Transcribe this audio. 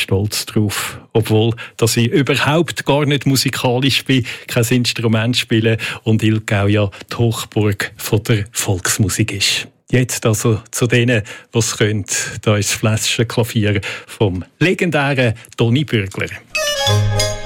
stolz drauf. Obwohl, dass ich überhaupt gar nicht musikalisch bin, kein Instrument spiele und Ilgau ja die Hochburg von der Volksmusik ist. Jetzt also zu denen, die es können. Da ist das Fläschchenklavier vom legendären Toni Bürgler.